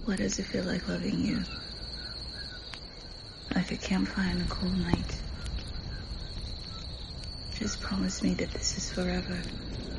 What does it feel like loving you? Like a campfire on a cold night. Just promise me that this is forever.